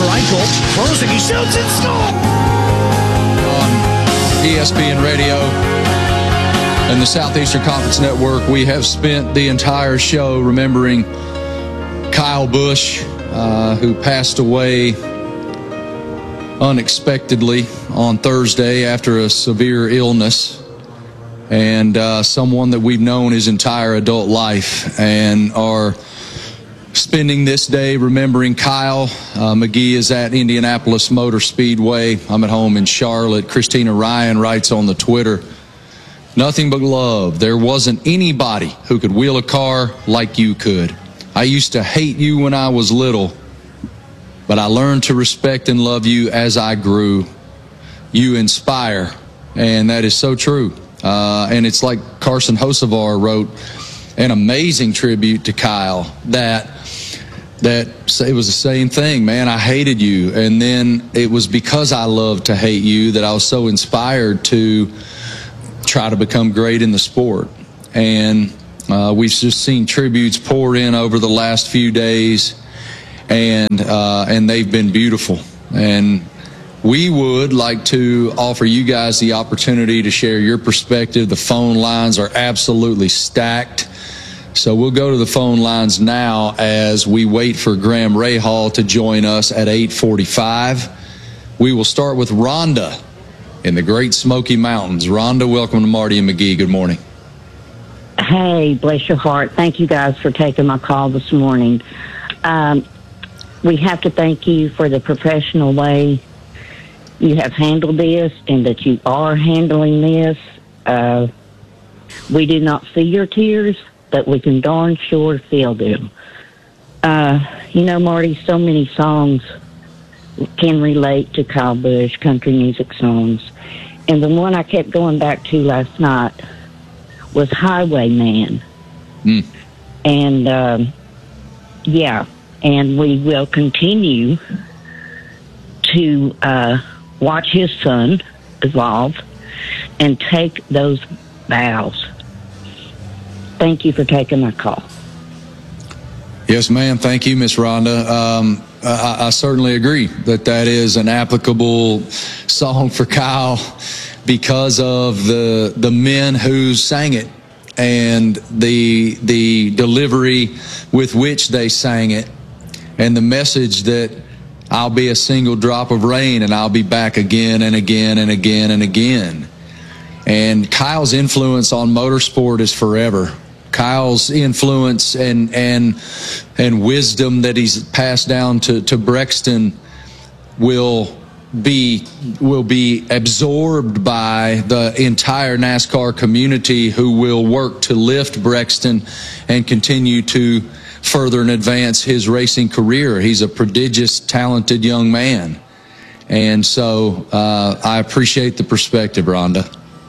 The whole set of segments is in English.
Kreichel closing. He shoots and scores! On ESPN Radio and the Southeastern Conference Network, we have spent the entire show remembering Kyle Busch, who passed away unexpectedly on Thursday after a severe illness, and someone that we've known his entire adult life, and are spending this day remembering Kyle. McGee is at Indianapolis Motor Speedway. I'm at home in Charlotte. Christina Ryan writes on the Twitter, "Nothing but love. There wasn't anybody who could wheel a car like you could. I used to hate you when I was little, but I learned to respect and love you as I grew. You inspire." And that is so true. And it's like Carson Hocevar wrote an amazing tribute to Kyle, that it was the same thing, man. I hated you, and then it was because I loved to hate you that I was so inspired to try to become great in the sport. And we've just seen tributes pour in over the last few days, and they've been beautiful. And we would like to offer you guys the opportunity to share your perspective. The phone lines are absolutely stacked. So we'll go to the phone lines now as we wait for Graham Rahal to join us at 8:45. We will start with Rhonda in the Great Smoky Mountains. Rhonda, welcome to Marty and McGee. Good morning. Hey, bless your heart. Thank you guys for taking my call this morning. We have to thank you for the professional way you have handled this, and that you are handling this. We do not see your tears, but we can darn sure feel them. Marty, so many songs can relate to Kyle Busch, country music songs. And the one I kept going back to last night was Highwayman. And, and we will continue to watch his son evolve and take those vows. Thank you for taking my call. Yes, ma'am. Thank you, Miss Rhonda. I certainly agree that is an applicable song for Kyle because of the men who sang it and the delivery with which they sang it, and the message that I'll be a single drop of rain and I'll be back again and again and again and again. And Kyle's influence on motorsport is forever. Kyle's influence and wisdom that he's passed down to Brexton will be absorbed by the entire NASCAR community, who will work to lift Brexton and continue to further and advance his racing career. He's a prodigious, talented young man. And so I appreciate the perspective, Rhonda.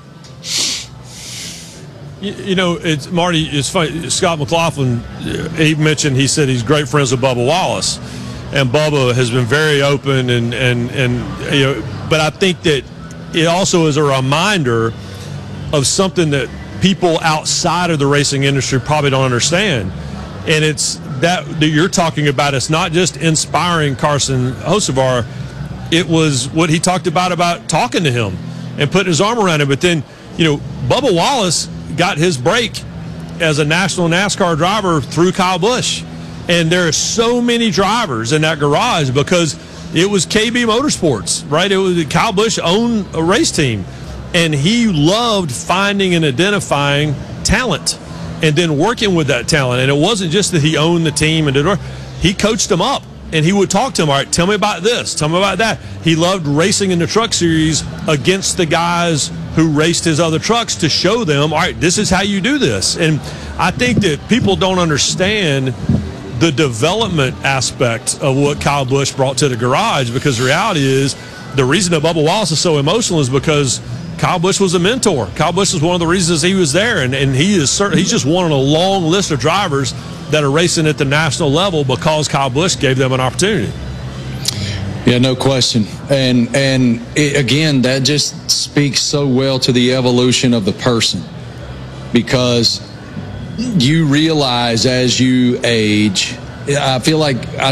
It's Marty. It's funny. Scott McLaughlin, he mentioned, he said he's great friends with Bubba Wallace, and Bubba has been very open and But I think that it also is a reminder of something that people outside of the racing industry probably don't understand, and it's that you're talking about. It's not just inspiring Carson Hocevar. It was what he talked about talking to him and putting his arm around him. But then, Bubba Wallace got his break as a national NASCAR driver through Kyle Busch. And there are so many drivers in that garage because it was KB Motorsports, right? It was Kyle Busch owned a race team, and he loved finding and identifying talent and then working with that talent. And it wasn't just that he owned the team and he coached them up, and he would talk to them. All right, tell me about this, tell me about that. He loved racing in the truck series against the guys who raced his other trucks to show them, all right, this is how you do this. And I think that people don't understand the development aspect of what Kyle Busch brought to the garage, because the reality is the reason that Bubba Wallace is so emotional is because Kyle Busch was a mentor. Kyle Busch was one of the reasons he was there, and he's just one on a long list of drivers that are racing at the national level because Kyle Busch gave them an opportunity. Yeah, no question. And again, that just speaks so well to the evolution of the person, because you realize as you age, I feel like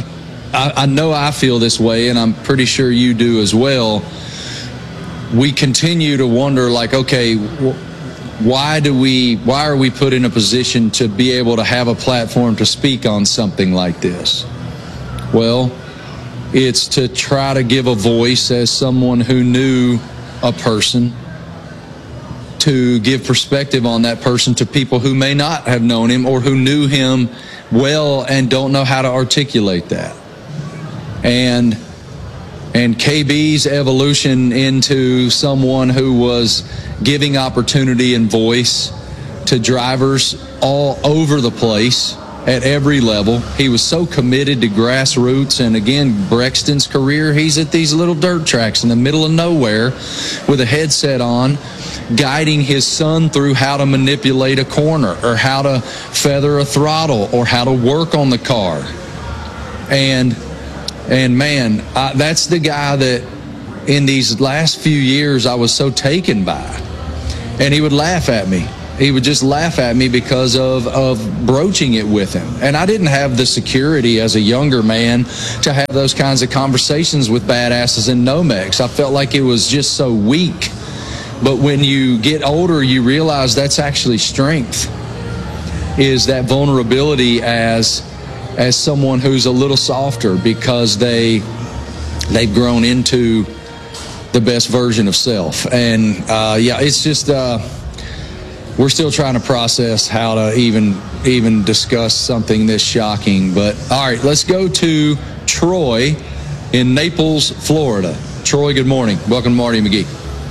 I know I feel this way, and I'm pretty sure you do as well. We continue to wonder, like, okay, why are we put in a position to be able to have a platform to speak on something like this? Well, it's to try to give a voice as someone who knew a person, to give perspective on that person to people who may not have known him or who knew him well and don't know how to articulate that. And KB's evolution into someone who was giving opportunity and voice to drivers all over the place at every level. He was so committed to grassroots. And again, Brexton's career, he's at these little dirt tracks in the middle of nowhere with a headset on, guiding his son through how to manipulate a corner or how to feather a throttle or how to work on the car. And man, that's the guy that in these last few years I was so taken by. And he would laugh at me. He would just laugh at me because of broaching it with him. And I didn't have the security as a younger man to have those kinds of conversations with badasses in Nomex. I felt like it was just so weak. But when you get older, you realize that's actually strength, is that vulnerability as someone who's a little softer because they've grown into the best version of self. And yeah, it's just we're still trying to process how to even discuss something this shocking. But all right, let's go to Troy in Naples, Florida. Troy, good morning. Welcome to Marty McGee.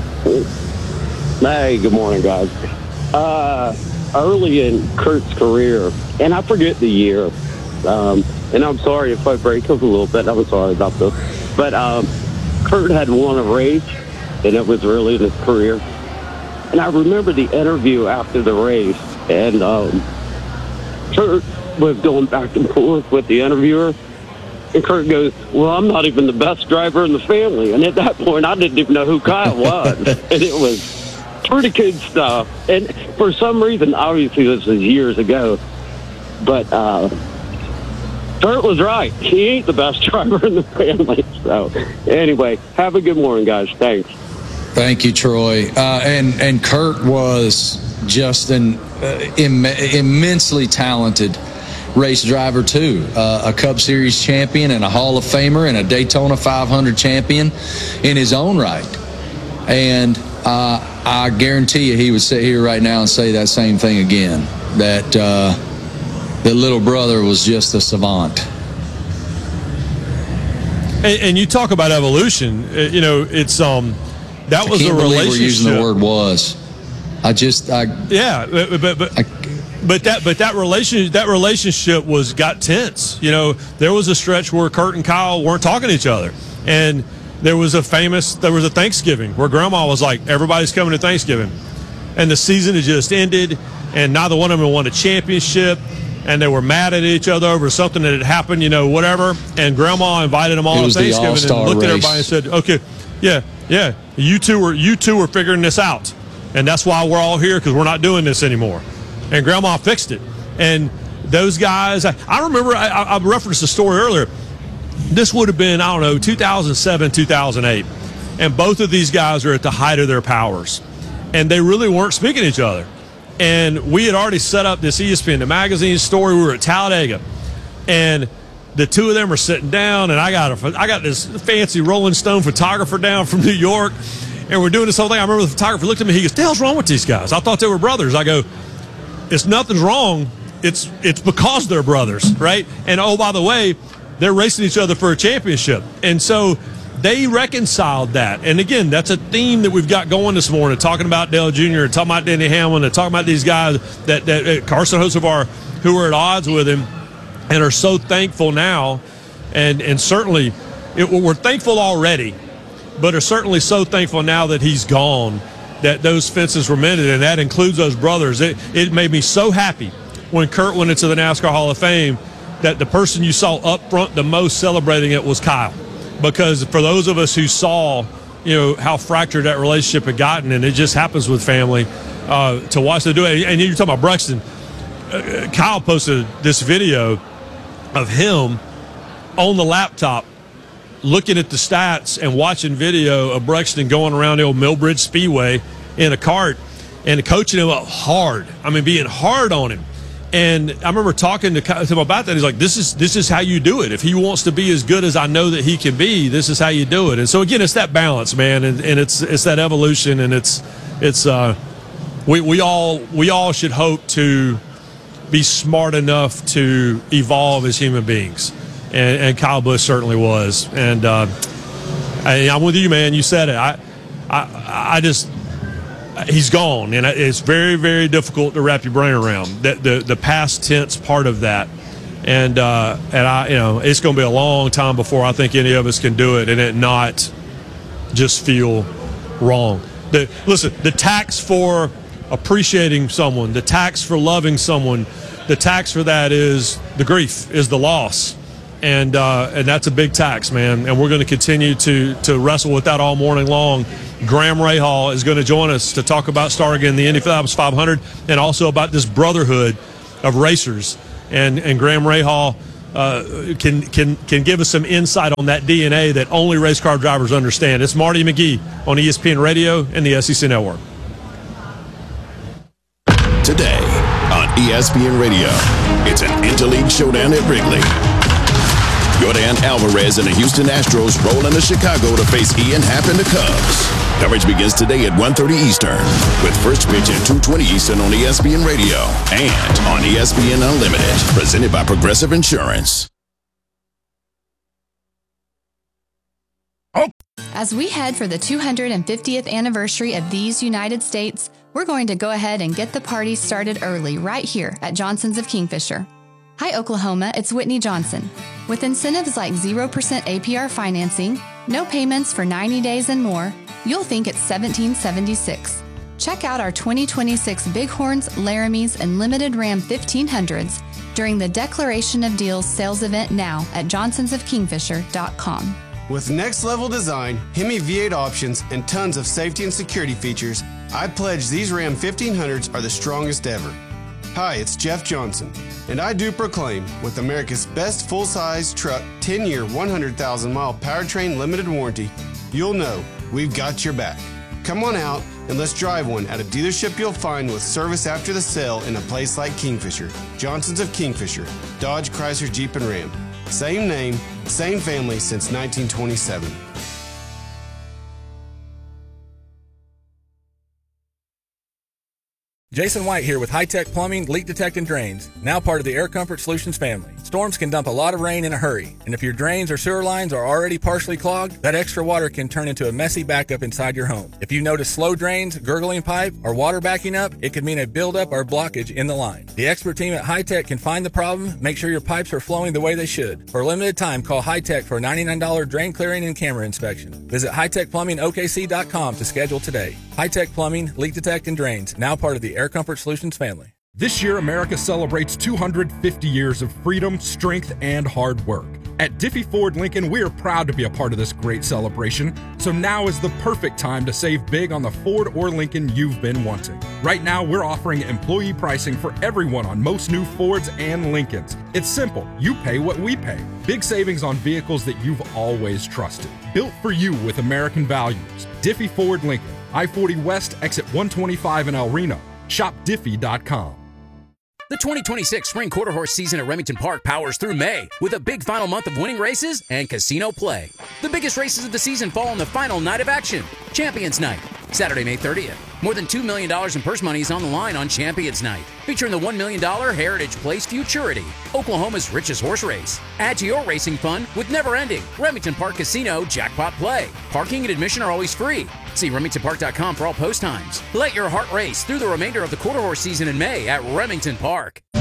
Hey, good morning, guys. Early in Kurt's career, and I forget the year, and I'm sorry if I break up a little bit. I'm sorry about this. But Kurt had won a race, and it was early in his career. And I remember the interview after the race, and Kurt was going back and forth with the interviewer. And Kurt goes, well, I'm not even the best driver in the family. And at that point, I didn't even know who Kyle was. And it was pretty good stuff. And for some reason, obviously this was years ago, but Kurt was right. He ain't the best driver in the family. So anyway, have a good morning, guys. Thanks. Thank you, Troy. And Kurt was just an immensely talented race driver too, a Cup Series champion and a Hall of Famer and a Daytona 500 champion in his own right. And I guarantee you he would sit here right now and say that same thing again, that the little brother was just a savant. And you talk about evolution, you know, it's that was a relationship. We're using the word was. Yeah, but that relationship got tense. You know, there was a stretch where Kurt and Kyle weren't talking to each other, and there was a Thanksgiving where Grandma was like, "Everybody's coming to Thanksgiving," and the season had just ended, and neither one of them won a championship, and they were mad at each other over something that had happened, you know, whatever. And Grandma invited them all to Thanksgiving and looked at everybody and said, "Okay, yeah, you two were figuring this out, and that's why we're all here, because we're not doing this anymore." And Grandma fixed it. And those guys, I remember, I referenced the story earlier. This would have been, 2007, 2008. And both of these guys are at the height of their powers. And they really weren't speaking to each other. And we had already set up this ESPN, the magazine story. We were at Talladega. And the two of them are sitting down, and I got this fancy Rolling Stone photographer down from New York. And we're doing this whole thing. I remember the photographer looked at me. He goes, "What the hell's wrong with these guys? I thought they were brothers." I go, "It's nothing's wrong. It's because they're brothers, right? And oh, by the way, they're racing each other for a championship." And so they reconciled that. And again, that's a theme that we've got going this morning, talking about Dale Jr., talking about Denny Hamlin, and talking about these guys that Carson Hocevar, who are at odds with him and are so thankful now. And certainly we're thankful already, but are certainly so thankful now that he's gone, that those fences were mended, and that includes those brothers. It made me so happy when Kurt went into the NASCAR Hall of Fame that the person you saw up front the most celebrating it was Kyle. Because for those of us who saw, you know, how fractured that relationship had gotten, and it just happens with family, to watch them do it. And you're talking about Brexton. Kyle posted this video of him on the laptop looking at the stats and watching video of Bruxton going around the old Millbridge Speedway in a cart and coaching him up hard. I mean, being hard on him. And I remember talking to him about that. He's like, this is how you do it. If he wants to be as good as I know that he can be, this is how you do it. And so, again, it's that balance, man, and it's that evolution, and we all should hope to be smart enough to evolve as human beings. And Kyle Busch certainly was. And I'm with you, man. You said it. I just – he's gone, and it's very, very difficult to wrap your brain around the past tense part of that, and it's going to be a long time before I think any of us can do it and it not just feel wrong. Listen, the tax for appreciating someone, the tax for loving someone, the tax for that is the grief, is the loss, and that's a big tax, man. And we're going to continue to wrestle with that all morning long. Graham Rahal is going to join us to talk about Starting the Indianapolis 500 and also about this brotherhood of racers. And Graham Rahal can give us some insight on that DNA that only race car drivers understand. It's Marty McGee on ESPN Radio and the SEC Network. Today on ESPN Radio, it's an interleague showdown at Wrigley. Jordan Alvarez and the Houston Astros roll into Chicago to face Ian Happ and the Cubs. Coverage begins today at 1:30 Eastern with first pitch at 2:20 Eastern on ESPN Radio and on ESPN Unlimited, presented by Progressive Insurance. As we head for the 250th anniversary of these United States, we're going to go ahead and get the party started early right here at Johnson's of Kingfisher. Hi, Oklahoma, it's Whitney Johnson. With incentives like 0% APR financing, no payments for 90 days and more, you'll think it's 1776. Check out our 2026 Bighorns, Laramies, and Limited Ram 1500s during the Declaration of Deals sales event now at johnsonsofkingfisher.com. With next-level design, Hemi V8 options, and tons of safety and security features, I pledge these Ram 1500s are the strongest ever. Hi, it's Jeff Johnson, and I do proclaim, with America's best full-size truck, 10-year, 100,000-mile powertrain limited warranty, you'll know we've got your back. Come on out and let's drive one at a dealership you'll find with service after the sale in a place like Kingfisher. Johnson's of Kingfisher, Dodge, Chrysler, Jeep, and Ram. Same name, same family since 1927. Jason White here with High Tech Plumbing, Leak Detect, and Drains, now part of the Air Comfort Solutions family. Storms can dump a lot of rain in a hurry, and if your drains or sewer lines are already partially clogged, that extra water can turn into a messy backup inside your home. If you notice slow drains, gurgling pipe, or water backing up, it could mean a buildup or blockage in the line. The expert team at High Tech can find the problem, make sure your pipes are flowing the way they should. For a limited time, call High Tech for a $99 drain clearing and camera inspection. Visit hightechplumbingokc.com to schedule today. High Tech Plumbing, Leak Detect, and Drains, now part of the Air Comfort Solutions family. This year, America celebrates 250 years of freedom, strength, and hard work. At Diffie Ford Lincoln, we are proud to be a part of this great celebration, so now is the perfect time to save big on the Ford or Lincoln you've been wanting. Right now, we're offering employee pricing for everyone on most new Fords and Lincolns. It's simple. You pay what we pay. Big savings on vehicles that you've always trusted. Built for you with American values. Diffie Ford Lincoln, I-40 West, exit 125 in El Reno. Shop Diffie.com. The 2026 Spring Quarter Horse season at Remington Park powers through May with a big final month of winning races and casino play. The biggest races of the season fall on the final night of action, Champions Night, Saturday, May 30th. More than $2 million in purse money is on the line on Champions Night, featuring the $1 million Heritage Place Futurity, Oklahoma's richest horse race. Add to your racing fun with never-ending Remington Park Casino Jackpot Play. Parking and admission are always free. See RemingtonPark.com for all post times. Let your heart race through the remainder of the Quarter Horse season in May at Remington Park.